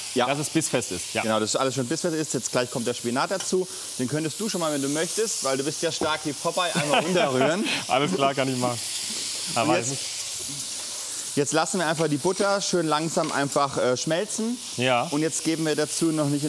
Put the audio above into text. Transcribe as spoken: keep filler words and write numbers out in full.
Ja. Dass es bissfest ist. Ja. Genau, dass alles schon bissfest ist. Jetzt gleich kommt der Spinat dazu. Den könntest du schon mal, wenn du möchtest, weil du bist ja stark wie Popeye, einmal runterrühren. Alles klar, kann ich machen. Aber jetzt, jetzt lassen wir einfach die Butter schön langsam einfach äh, schmelzen. Ja. Und jetzt geben wir dazu noch nicht